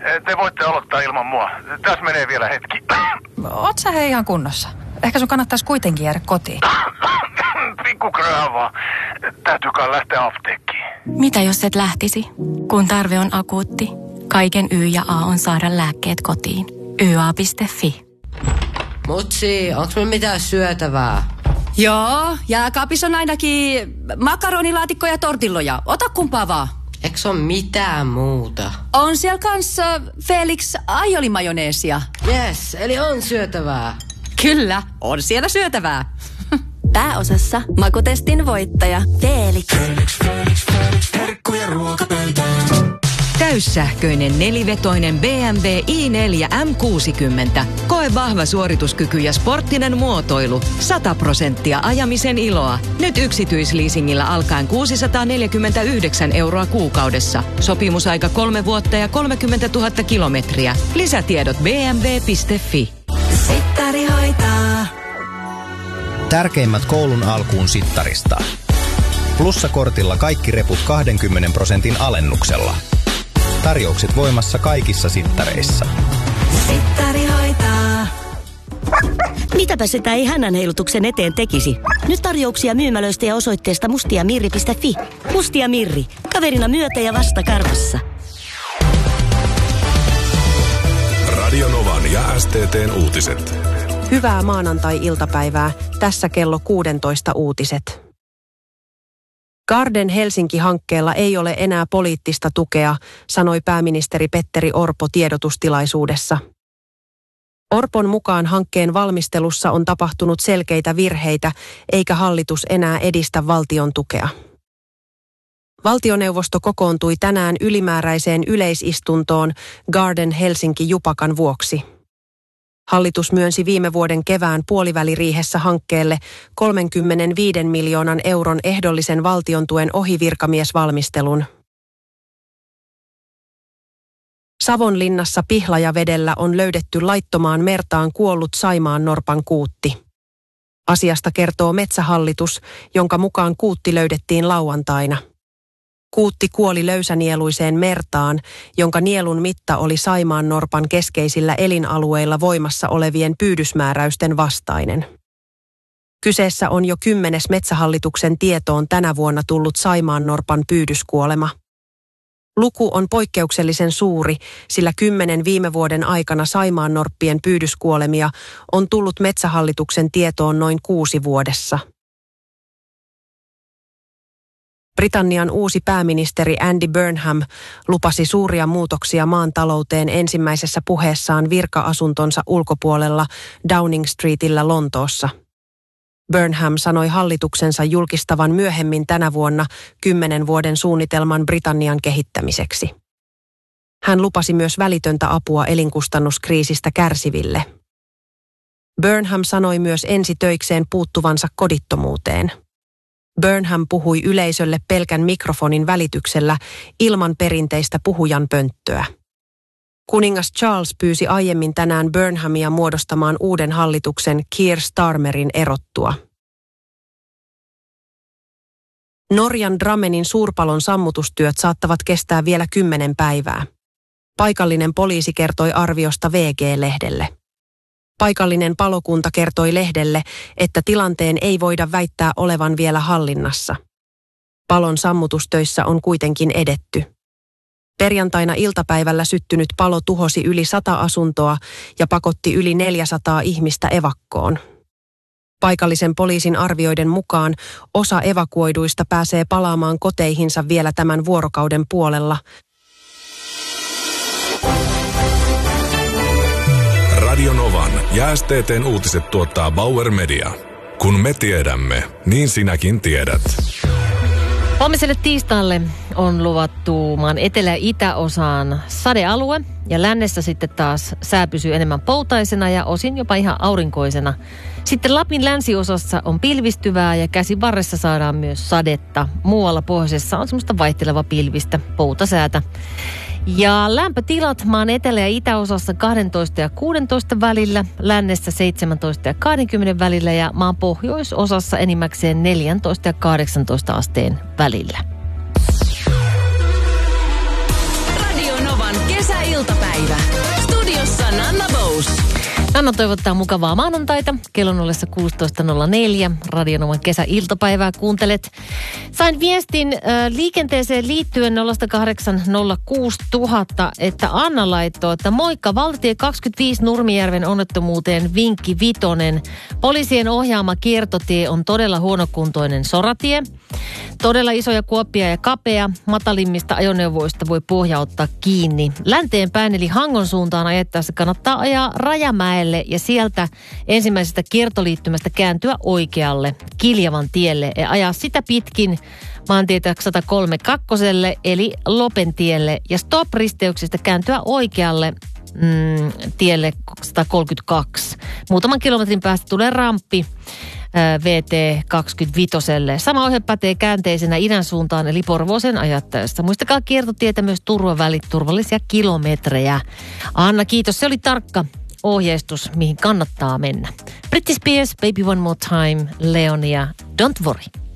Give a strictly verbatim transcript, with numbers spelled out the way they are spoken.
Te voitte aloittaa ilman mua. Tässä menee vielä hetki. Oot sä hei ihan kunnossa? Ehkä sun kannattaisi kuitenkin jäädä kotiin. Pikku kräävaa. Täytyykaan lähteä apteekkiin. Mitä jos et lähtisi? Kun tarve on akuutti, kaiken Y ja A on saada lääkkeet kotiin. y a piste f i. Mutsi, onks meillä mitään syötävää? Joo, jääkaapissa on ainakin makaronilaatikkoja ja tortilloja. Ota kumpaa vaan. Eiks on mitään muuta? On siellä kanssa Felix aiolimajoneesia. Yes, eli on syötävää. Kyllä, on siellä syötävää. Pääosassa makutestin voittaja Felix. Felix, Felix, Felix. Herkkuja ruokapöytään. Täyssähköinen nelivetoinen B M W i neljä M kuusikymmentä. Koe vahva suorituskyky ja sporttinen muotoilu. sata prosenttia ajamisen iloa. Nyt yksityisleasingillä alkaen kuusisataaneljäkymmentäyhdeksän euroa kuukaudessa. Sopimusaika kolme vuotta ja kolmekymmentätuhatta kilometriä. Lisätiedot b m w piste f i. Sittari hoitaa. Tärkeimmät koulun alkuun sittarista. Plussakortilla kaikki reput kaksikymmentä prosentin alennuksella. Tarjoukset voimassa kaikissa sittareissa. Sittari hoitaa. Mitäpä sitä ei hännän heilutuksen eteen tekisi? Nyt tarjouksia myymälöistä ja osoitteesta mustiamirri piste f i. Mustia Mirri. Kaverina myötä ja vasta karvassa. Radio Novan ja S T T:n uutiset. Hyvää maanantai-iltapäivää. Tässä kello kuusitoista uutiset. Garden Helsinki-hankkeella ei ole enää poliittista tukea, sanoi pääministeri Petteri Orpo tiedotustilaisuudessa. Orpon mukaan hankkeen valmistelussa on tapahtunut selkeitä virheitä, eikä hallitus enää edistä valtion tukea. Valtioneuvosto kokoontui tänään ylimääräiseen yleisistuntoon Garden Helsinki-jupakan vuoksi. Hallitus myönsi viime vuoden kevään puoliväliriihessä hankkeelle kolmekymmentäviisi miljoonan euron ehdollisen valtiontuen ohi virkamiesvalmistelun. Savonlinnassa Pihlajavedellä on löydetty laittomaan mertaan kuollut saimaannorpan kuutti. Asiasta kertoo Metsähallitus, jonka mukaan kuutti löydettiin lauantaina. Kuutti kuoli löysänieluiseen mertaan, jonka nielun mitta oli saimaannorpan keskeisillä elinalueilla voimassa olevien pyydysmääräysten vastainen. Kyseessä on jo kymmenes Metsähallituksen tietoon tänä vuonna tullut saimaannorpan pyydyskuolema. Luku on poikkeuksellisen suuri, sillä kymmenen viime vuoden aikana saimaannorppien pyydyskuolemia on tullut Metsähallituksen tietoon noin kuusi vuodessa. Britannian uusi pääministeri Andy Burnham lupasi suuria muutoksia maan talouteen ensimmäisessä puheessaan virka-asuntonsa ulkopuolella Downing Streetillä Lontoossa. Burnham sanoi hallituksensa julkistavan myöhemmin tänä vuonna kymmenen vuoden suunnitelman Britannian kehittämiseksi. Hän lupasi myös välitöntä apua elinkustannuskriisistä kärsiville. Burnham sanoi myös ensi töikseen puuttuvansa kodittomuuteen. Burnham puhui yleisölle pelkän mikrofonin välityksellä ilman perinteistä puhujan pönttöä. Kuningas Charles pyysi aiemmin tänään Burnhamia muodostamaan uuden hallituksen Keir Starmerin erottua. Norjan Drammenin suurpalon sammutustyöt saattavat kestää vielä kymmenen päivää. Paikallinen poliisi kertoi arviosta V G-lehdelle. Paikallinen palokunta kertoi lehdelle, että tilanteen ei voida väittää olevan vielä hallinnassa. Palon sammutustöissä on kuitenkin edetty. Perjantaina iltapäivällä syttynyt palo tuhosi yli sata asuntoa ja pakotti yli neljäsataa ihmistä evakkoon. Paikallisen poliisin arvioiden mukaan osa evakuoiduista pääsee palaamaan koteihinsa vielä tämän vuorokauden puolella. Radio Novan ja S T T:n uutiset tuottaa Bauer Media. Kun me tiedämme, niin sinäkin tiedät. Huomiselle tiistaille on luvattu maan etelä- ja itäosaan sadealue ja lännessä sitten taas sää pysyy enemmän poutaisena ja osin jopa ihan aurinkoisena. Sitten Lapin länsiosassa on pilvistyvää ja käsivarressa saadaan myös sadetta. Muualla pohjoisessa on semmoista vaihteleva pilvistä, poutasäätä. Ja lämpötilat maan etelä- ja itäosassa kaksitoista ja kuusitoista välillä, lännessä seitsemäntoista ja kaksikymmentä välillä ja maan pohjoisosassa enimmäkseen neljätoista ja kahdeksantoista asteen välillä. Radio Novan kesäilta. iltapäivä. Studiossa Nanna Bous. Nanna toivottaa mukavaa maanantaita. Kello on ollessa kuusitoista nolla neljä. Radionovan kesäiltapäivää kuuntelet. Sain viestin äh, liikenteeseen liittyen nolla kahdeksan nolla kuusi tuhatta, että Anna laittoi, että moikka, valtatie kaksikymmentäviisi Nurmijärven onnettomuuteen vinkki vitonen. Poliisien ohjaama kiertotie on todella huonokuntoinen soratie. Todella isoja kuoppia ja kapea. Matalimmista ajoneuvoista voi pohja ottaa kiinni. Länteen päin eli Hangon suuntaan ajettaessa kannattaa ajaa Rajamäelle ja sieltä ensimmäisestä kiertoliittymästä kääntyä oikealle Kiljavan tielle ja ajaa sitä pitkin maantietä sata kolme kakkoselle eli Lopen tielle ja stop-risteyksestä kääntyä oikealle mm, tielle sata kolmekymmentäkaksi. Muutaman kilometrin päästä tulee ramppi V T kaksikymmentäviisi. Sama ohje pätee käänteisenä idän suuntaan eli Porvooseen ajattaessa. Muistakaa kiertotietä myös turvavälit, turvallisia kilometrejä. Anna, kiitos. Se oli tarkka ohjeistus, mihin kannattaa mennä. Britney Spears, Baby One More Time, Leonia, Don't Worry.